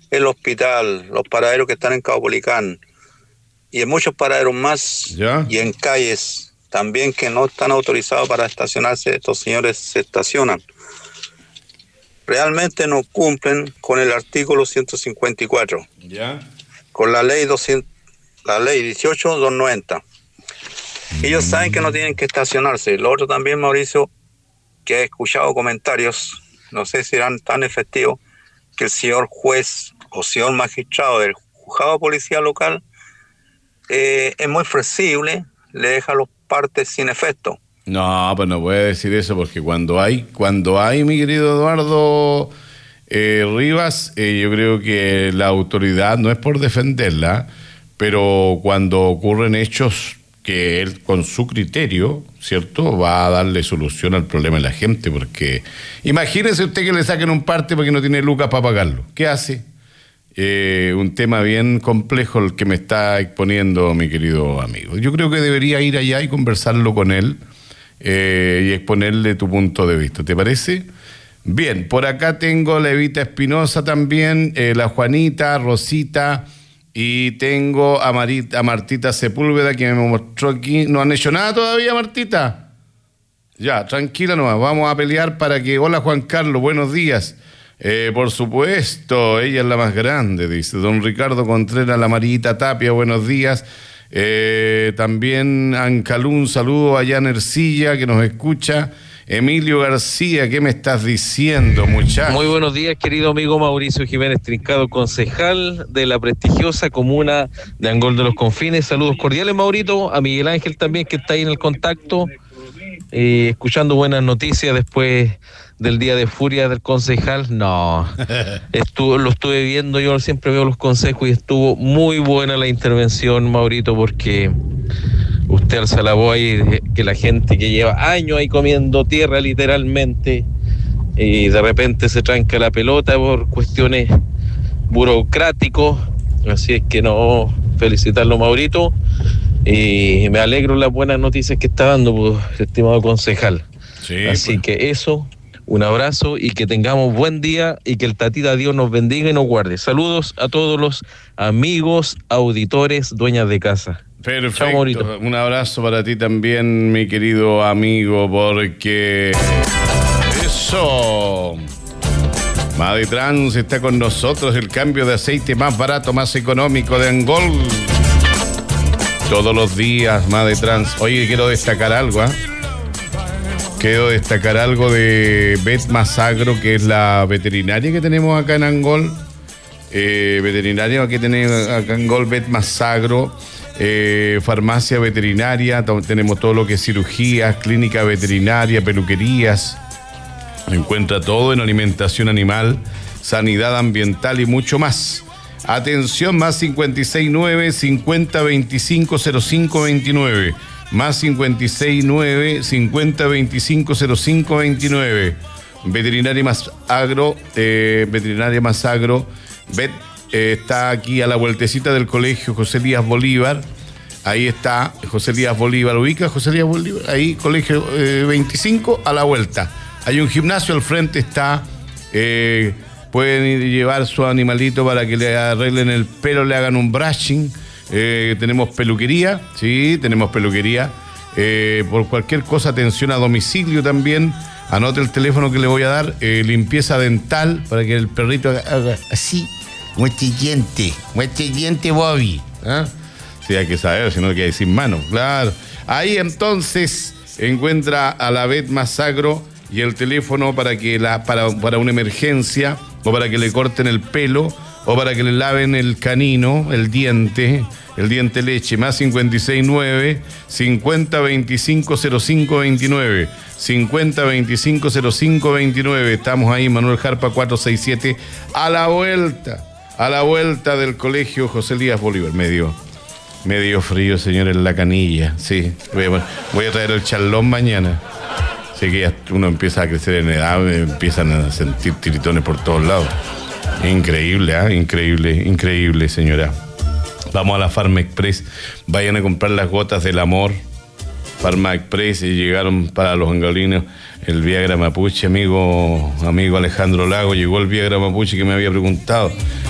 el hospital, los paraderos que están en Caupolicán y en muchos paraderos más, ¿ya? Y en calles también que no están autorizados para estacionarse, estos señores se estacionan. Realmente no cumplen con el artículo 154, ¿ya? Con la ley 18.290. Ellos saben que no tienen que estacionarse. Lo otro también, Mauricio, que he escuchado comentarios, no sé si eran tan efectivos, que el señor juez o señor magistrado del juzgado de policía local es muy flexible, le deja los partes sin efecto. No, pues no puede decir eso, porque cuando hay, mi querido Eduardo Rivas, yo creo que la autoridad, no es por defenderla, pero cuando ocurren hechos que él con su criterio, ¿cierto?, va a darle solución al problema de la gente, porque imagínese usted que le saquen un parte porque no tiene lucas para pagarlo. ¿Qué hace? Un tema bien complejo el que me está exponiendo mi querido amigo. Yo creo que debería ir allá y conversarlo con él y exponerle tu punto de vista. ¿Te parece? Bien, por acá tengo la Evita Espinosa también, la Juanita, Rosita, y tengo a Martita Sepúlveda, que me mostró aquí. ¿No han hecho nada todavía, Martita? Ya, tranquila nomás, vamos a pelear para que... Hola, Juan Carlos, buenos días. Por supuesto, ella es la más grande, dice don Ricardo Contreras, la Marita Tapia, buenos días. También Ancalú, un saludo allá en Ercilla, que nos escucha. Emilio García, ¿qué me estás diciendo, muchacho? Muy buenos días, querido amigo Mauricio Jiménez Trincado, concejal de la prestigiosa comuna de Angol de los Confines. Saludos cordiales, Maurito, a Miguel Ángel también, que está ahí en el contacto, escuchando buenas noticias después del día de furia del concejal. No, lo estuve viendo, yo siempre veo los consejos y estuvo muy buena la intervención, Maurito, porque usted alza la voz ahí, que la gente que lleva años ahí comiendo tierra literalmente, y de repente se tranca la pelota por cuestiones burocráticos. Así es que no, felicitarlo, Maurito, y me alegro las buenas noticias que está dando, pues, estimado concejal. Sí, así pues. Que eso, un abrazo y que tengamos buen día y que el Tatita Dios nos bendiga y nos guarde. Saludos a todos los amigos, auditores, dueñas de casa. Perfecto. Chao, Maurito. Un abrazo para ti también, mi querido amigo, porque eso. Maditrans está con nosotros, el cambio de aceite más barato, más económico de Angol. Todos los días, Maditrans. Oye, quiero destacar algo, Quiero destacar algo de Vetmasagro, que es la veterinaria que tenemos acá en Angol. Veterinaria que tenemos acá en Angol, Vetmasagro. Farmacia veterinaria, tenemos todo lo que es cirugías, clínica veterinaria, peluquerías. Encuentra todo en alimentación animal, sanidad ambiental y mucho más. Atención, más 569 50 25 05 29. Más 569 50 25 05 29. Veterinaria Más Agro, está aquí a la vueltecita del colegio José Elías Bolívar. Ahí está José Elías Bolívar. ¿Ubica José Elías Bolívar? Ahí, colegio 25, a la vuelta. Hay un gimnasio al frente, está. Pueden ir y llevar su animalito para que le arreglen el pelo, le hagan un brushing. Tenemos peluquería, sí, tenemos peluquería. Por cualquier cosa, atención a domicilio también. Anote el teléfono que le voy a dar. Limpieza dental, para que el perrito haga así. Muestre diente, Bobby. Sí, hay que saber, si no hay que decir mano, claro. Ahí entonces encuentra a la Vetmasagro y el teléfono para que para una emergencia, o para que le corten el pelo, o para que le laven el canino, el diente leche, más 569 50 25 05 29. 50 25 05 29. Estamos ahí, Manuel Jarpa 467, a la vuelta del colegio José Elías Bolívar. Medio frío, señor, en la canilla. Sí, voy a traer el charlón mañana. Sé que ya uno empieza a crecer en edad, empiezan a sentir tiritones por todos lados. Increíble, increíble, señora. Vamos a la Farma Express. Vayan a comprar las gotas del amor. Farma Express, y llegaron para los angolinos el Viagra Mapuche, amigo Alejandro Lago. Llegó el Viagra Mapuche que me había preguntado.